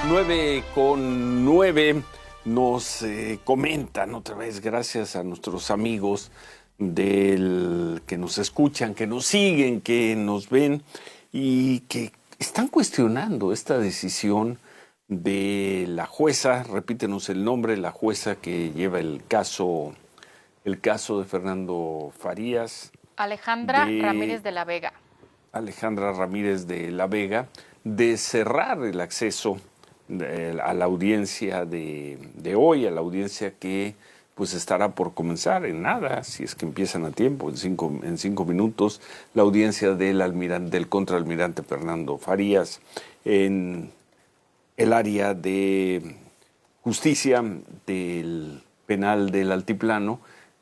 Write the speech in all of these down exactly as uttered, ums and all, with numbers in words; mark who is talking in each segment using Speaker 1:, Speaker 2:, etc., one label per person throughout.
Speaker 1: nueve con nueve nos eh, comentan otra vez, gracias a nuestros amigos del que nos escuchan, que nos siguen, que nos ven y que están cuestionando esta decisión de la jueza, repítenos el nombre, la jueza que lleva el caso, el caso de Fernando Farías.
Speaker 2: Alejandra
Speaker 1: de
Speaker 2: Ramírez de la Vega.
Speaker 1: Alejandra Ramírez de la Vega, de cerrar el acceso de, a la audiencia de, de hoy, a la audiencia que pues estará por comenzar en nada, si es que empiezan a tiempo, en cinco, en cinco minutos, la audiencia del, almirante, del contraalmirante Fernando Farías en el área de justicia del penal del Altiplano,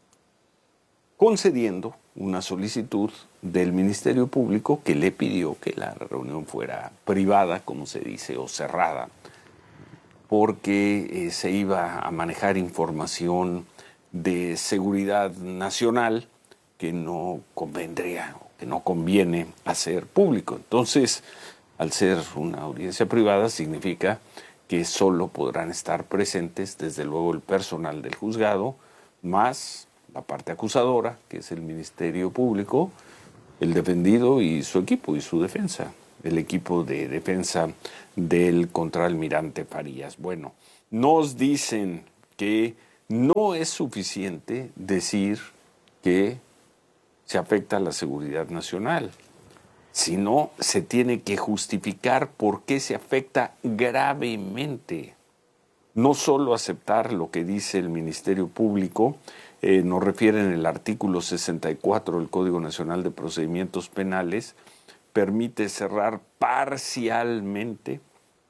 Speaker 1: concediendo una solicitud del Ministerio Público que le pidió que la reunión fuera privada, como se dice, o cerrada, porque eh, se iba a manejar información de seguridad nacional que no convendría, que no conviene hacer público. Entonces, al ser una audiencia privada, significa que solo podrán estar presentes, desde luego, el personal del juzgado, más la parte acusadora, que es el Ministerio Público, el defendido y su equipo y su defensa, el equipo de defensa del contraalmirante Farías. Bueno, nos dicen que no es suficiente decir que se afecta a la seguridad nacional, sino se tiene que justificar por qué se afecta gravemente. No solo aceptar lo que dice el Ministerio Público, eh, nos refiere en el artículo sesenta y cuatro del Código Nacional de Procedimientos Penales, permite cerrar parcialmente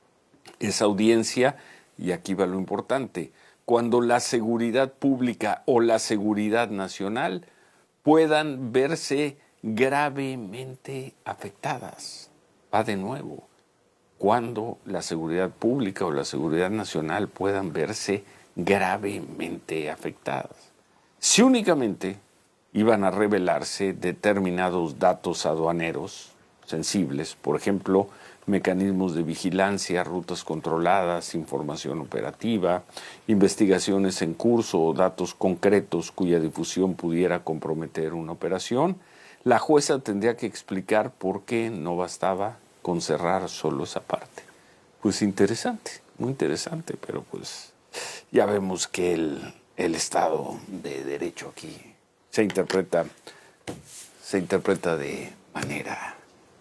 Speaker 1: esa audiencia, y aquí va lo importante, cuando la seguridad pública o la seguridad nacional puedan verse gravemente afectadas. Va de nuevo. Cuando la seguridad pública o la seguridad nacional puedan verse gravemente afectadas. Si únicamente iban a revelarse determinados datos aduaneros sensibles, por ejemplo, mecanismos de vigilancia, rutas controladas, información operativa, investigaciones en curso o datos concretos cuya difusión pudiera comprometer una operación, la jueza tendría que explicar por qué no bastaba con cerrar solo esa parte. Pues interesante, muy interesante, pero pues ya vemos que el, el Estado de Derecho aquí se interpreta, se interpreta de manera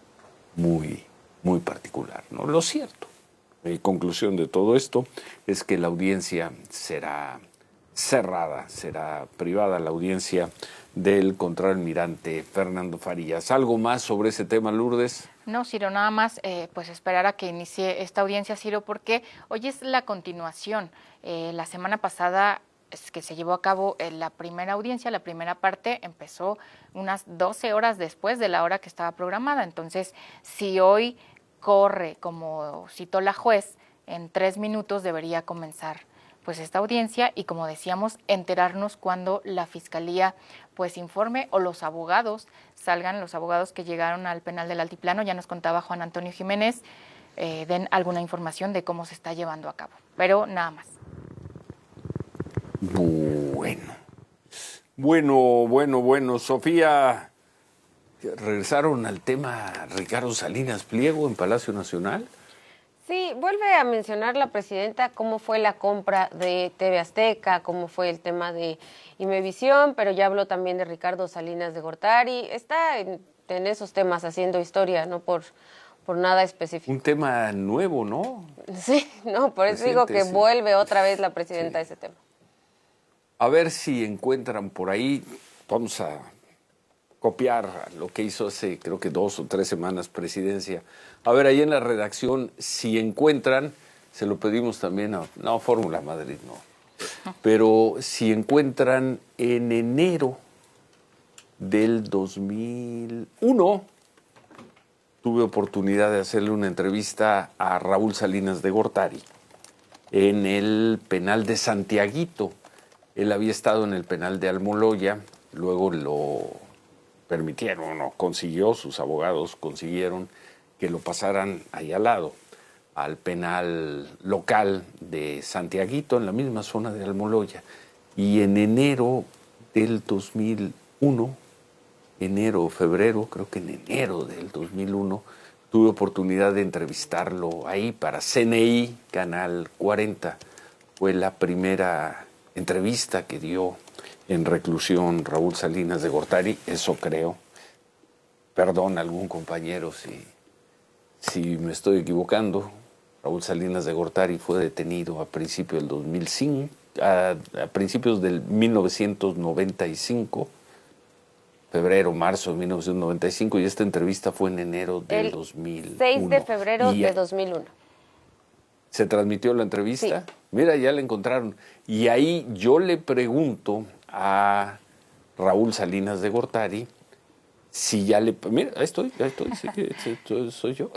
Speaker 1: muy, muy particular, ¿no? Lo cierto, mi conclusión de todo esto es que la audiencia será cerrada, será privada la audiencia del contraalmirante Fernando Farías. ¿Algo más sobre ese tema, Lourdes?
Speaker 2: No, Ciro, nada más eh, pues esperar a que inicie esta audiencia, Ciro, porque hoy es la continuación. Eh, la semana pasada es que se llevó a cabo eh, la primera audiencia, la primera parte empezó unas doce horas después de la hora que estaba programada. Entonces, si hoy corre, como citó la juez, en tres minutos debería comenzar pues esta audiencia y, como decíamos, enterarnos cuando la Fiscalía pues informe o los abogados salgan, los abogados que llegaron al penal del Altiplano, ya nos contaba Juan Antonio Jiménez, eh, den alguna información de cómo se está llevando a cabo, pero nada más.
Speaker 1: Bueno, bueno, bueno, bueno, Sofía, ¿regresaron al tema Ricardo Salinas Pliego en Palacio Nacional?
Speaker 3: Sí, vuelve a mencionar la presidenta cómo fue la compra de T V Azteca, cómo fue el tema de Imevisión, pero ya habló también de Ricardo Salinas de Gortari. Está en, en esos temas haciendo historia, no por, por nada específico.
Speaker 1: Un tema nuevo, ¿no?
Speaker 3: Sí, no, por eso digo que sí. Vuelve otra vez la presidenta sí. a ese tema.
Speaker 1: A ver si encuentran por ahí, vamos a copiar lo que hizo hace creo que dos o tres semanas Presidencia. A ver, ahí en la redacción, si encuentran, se lo pedimos también a, no, Fórmula Madrid, no, pero si encuentran en enero del dos mil uno, tuve oportunidad de hacerle una entrevista a Raúl Salinas de Gortari en el penal de Santiaguito. Él había estado en el penal de Almoloya, luego lo permitieron, o consiguió, sus abogados consiguieron que lo pasaran ahí al lado, al penal local de Santiaguito, en la misma zona de Almoloya. Y en enero del dos mil uno, enero o febrero, creo que en enero del dos mil uno, tuve oportunidad de entrevistarlo ahí para C N I, Canal cuarenta. Fue la primera entrevista que dio en reclusión Raúl Salinas de Gortari, eso creo. Perdón a algún compañero si, si me estoy equivocando. Raúl Salinas de Gortari fue detenido a principios del dos mil cinco, a, a principios del mil novecientos noventa y cinco, febrero, marzo de mil novecientos noventa y cinco, y esta entrevista fue en enero del
Speaker 3: El
Speaker 1: dos mil uno.
Speaker 3: seis de febrero
Speaker 1: y
Speaker 3: de dos mil uno.
Speaker 1: ¿Se transmitió la entrevista?
Speaker 3: Sí.
Speaker 1: Mira, ya la encontraron. Y ahí yo le pregunto a Raúl Salinas de Gortari si ya le... Mira, ahí estoy, ahí estoy, sí, sí, soy yo.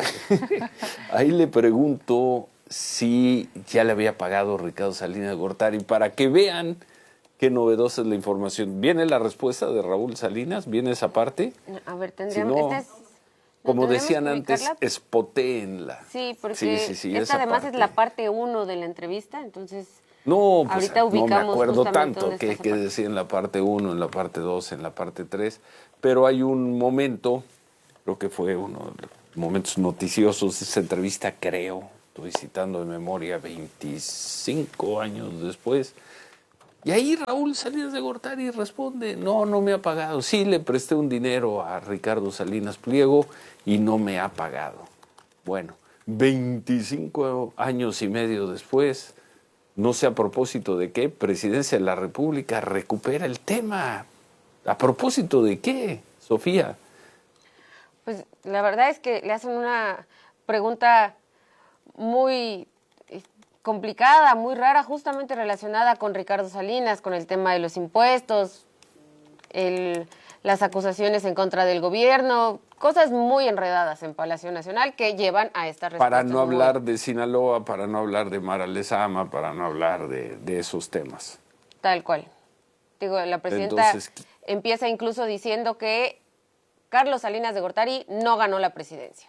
Speaker 1: Ahí le pregunto si ya le había pagado Ricardo Salinas de Gortari para que vean qué novedosa es la información. ¿Viene la respuesta de Raúl Salinas? ¿Viene esa parte?
Speaker 3: A ver, tendríamos...
Speaker 1: Si no,
Speaker 3: esta es,
Speaker 1: como
Speaker 3: ¿tendríamos
Speaker 1: decían
Speaker 3: que
Speaker 1: antes,
Speaker 3: ubicarla?
Speaker 1: espotéenla.
Speaker 3: Sí, porque
Speaker 1: sí, sí, sí,
Speaker 3: esta
Speaker 1: esa
Speaker 3: además
Speaker 1: parte.
Speaker 3: es la parte uno de la entrevista, entonces...
Speaker 1: No, pues
Speaker 3: ahorita
Speaker 1: no me
Speaker 3: ubicamos
Speaker 1: acuerdo
Speaker 3: justamente
Speaker 1: tanto
Speaker 3: dónde
Speaker 1: que,
Speaker 3: está esa
Speaker 1: que
Speaker 3: parte.
Speaker 1: decía en la parte uno, en la parte dos, en la parte tres, pero hay un momento, creo que fue uno de los momentos noticiosos de esa entrevista, creo, estoy citando de memoria, veinticinco años después, y ahí Raúl Salinas de Gortari responde, no, no me ha pagado, sí le presté un dinero a Ricardo Salinas Pliego y no me ha pagado. Bueno, veinticinco años y medio después, no sé a propósito de qué, Presidencia de la República recupera el tema. ¿A propósito de qué, Sofía?
Speaker 3: Pues la verdad es que le hacen una pregunta muy complicada, muy rara, justamente relacionada con Ricardo Salinas, con el tema de los impuestos, el, las acusaciones en contra del gobierno, cosas muy enredadas en Palacio Nacional que llevan a esta respuesta.
Speaker 1: Para no hablar de Sinaloa, para no hablar de Mara Lezama, para no hablar de, de esos temas.
Speaker 3: Tal cual. Digo, la presidenta
Speaker 1: Entonces,
Speaker 3: empieza incluso diciendo que Carlos Salinas de Gortari no ganó la presidencia.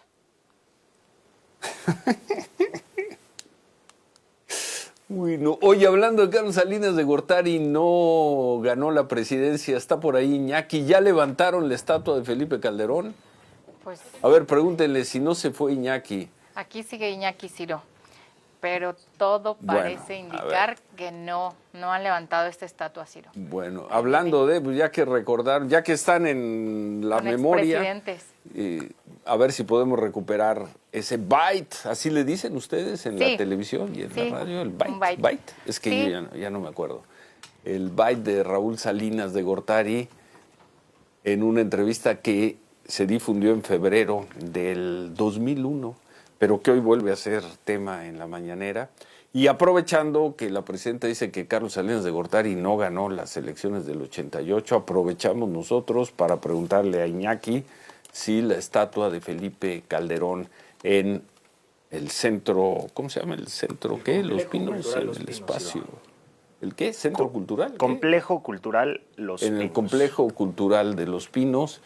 Speaker 1: Uy, no. Oye, hablando de Carlos Salinas de Gortari, no ganó la presidencia, está por ahí Iñaki. ¿Ya levantaron la estatua de Felipe Calderón?
Speaker 2: Pues
Speaker 1: A ver, pregúntenle si no se fue Iñaki.
Speaker 2: aquí sigue Iñaki Ciro, pero todo
Speaker 1: Bueno,
Speaker 2: parece
Speaker 1: a
Speaker 2: indicar que no, no han levantado esta estatua a Ciro.
Speaker 1: Bueno, hablando de, pues ya que recordar, ya que están en la
Speaker 2: Con
Speaker 1: memoria,
Speaker 2: expresidentes.
Speaker 1: eh, a ver si podemos recuperar ese byte, así le dicen ustedes en
Speaker 2: Sí.
Speaker 1: la televisión y en
Speaker 2: Sí,
Speaker 1: la radio, el
Speaker 2: un
Speaker 1: byte,
Speaker 2: byte.
Speaker 1: es que
Speaker 2: Sí.
Speaker 1: yo ya no, ya no me acuerdo. El byte de Raúl Salinas de Gortari en una entrevista que se difundió en febrero del dos mil uno, pero que hoy vuelve a ser tema en la mañanera. Y aprovechando que la presidenta dice que Carlos Salinas de Gortari no ganó las elecciones del ochenta y ocho, aprovechamos nosotros para preguntarle a Iñaki si la estatua de Felipe Calderón en el centro, ¿cómo se llama el centro? ¿Qué? Los Pinos, en el espacio. ¿El qué? ¿Centro cultural? ¿Qué?
Speaker 4: Complejo Cultural Los
Speaker 1: En
Speaker 4: Pinos.
Speaker 1: el complejo cultural de Los Pinos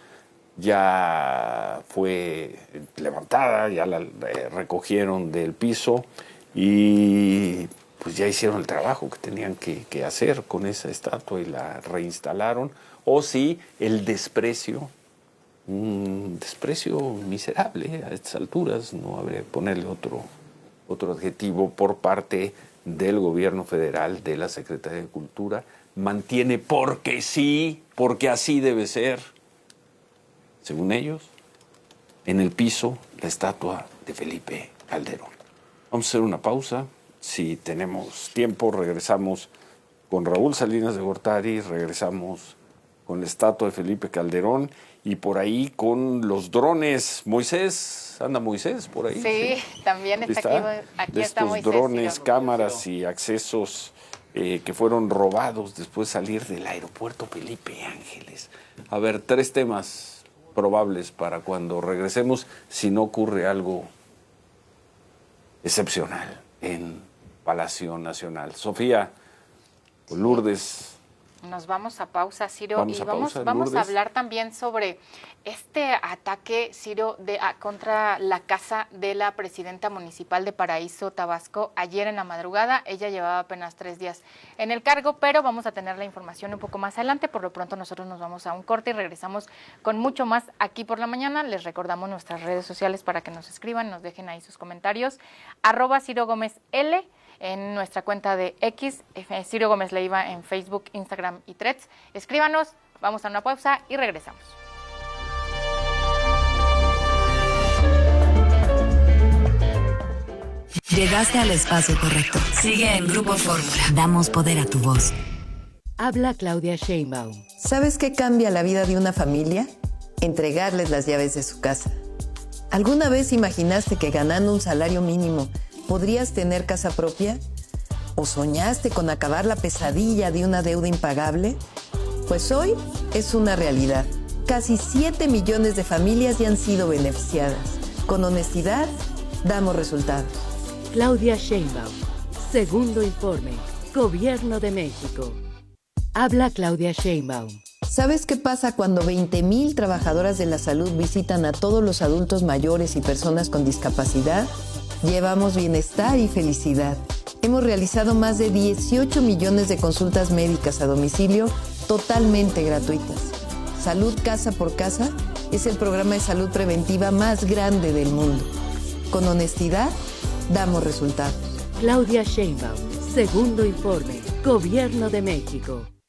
Speaker 1: ya fue levantada, ya la eh, recogieron del piso y pues ya hicieron el trabajo que tenían que, que hacer con esa estatua y la reinstalaron. O sí, el desprecio, un desprecio miserable a estas alturas, no habría que ponerle otro, otro adjetivo, por parte del gobierno federal, de la Secretaría de Cultura, mantiene porque sí, porque así debe ser, según ellos, en el piso la estatua de Felipe Calderón. Vamos a hacer una pausa. Si tenemos tiempo, regresamos con Raúl Salinas de Gortari, regresamos con la estatua de Felipe Calderón y por ahí con los drones. Moisés, anda Moisés por ahí.
Speaker 2: Sí, también está, aquí, aquí
Speaker 1: de
Speaker 2: está
Speaker 1: estos
Speaker 2: Moisés,
Speaker 1: drones,
Speaker 2: sí.
Speaker 1: cámaras y accesos eh, que fueron robados después de salir del aeropuerto Felipe Ángeles. A ver, tres temas probables para cuando regresemos, si no ocurre algo excepcional en Palacio Nacional. Sofía, Lourdes,
Speaker 2: Nos vamos a pausa, Ciro,
Speaker 1: Vamos
Speaker 2: y
Speaker 1: a
Speaker 2: vamos,
Speaker 1: pausa,
Speaker 2: vamos a
Speaker 1: Lourdes.
Speaker 2: hablar también sobre este ataque, Ciro, de, a, contra la casa de la presidenta municipal de Paraíso, Tabasco, ayer en la madrugada. Ella llevaba apenas tres días en el cargo, pero vamos a tener la información un poco más adelante. Por lo pronto nosotros nos vamos a un corte y regresamos con mucho más aquí por la mañana. Les recordamos nuestras redes sociales para que nos escriban, nos dejen ahí sus comentarios. Arroba Ciro Gómez L. en nuestra cuenta de X, Ciro Gómez Leiva en Facebook, Instagram y Threads. Escríbanos, vamos a una pausa y regresamos.
Speaker 5: Llegaste al espacio correcto. Sigue en Grupo Fórmula. Damos poder a tu voz.
Speaker 6: Habla Claudia Sheinbaum.
Speaker 7: ¿Sabes qué cambia la vida de una familia? Entregarles las llaves de su casa. ¿Alguna vez imaginaste que ganando un salario mínimo podrías tener casa propia? ¿O soñaste con acabar la pesadilla de una deuda impagable? Pues hoy es una realidad. Casi siete millones de familias ya han sido beneficiadas. Con honestidad, damos resultados.
Speaker 6: Claudia Sheinbaum. Segundo informe. Gobierno de México. Habla Claudia Sheinbaum.
Speaker 7: ¿Sabes qué pasa cuando veinte mil trabajadoras de la salud visitan a todos los adultos mayores y personas con discapacidad? Llevamos bienestar y felicidad. Hemos realizado más de dieciocho millones de consultas médicas a domicilio totalmente gratuitas. Salud Casa por Casa es el programa de salud preventiva más grande del mundo. Con honestidad, damos resultados.
Speaker 6: Claudia Sheinbaum. Segundo informe. Gobierno de México.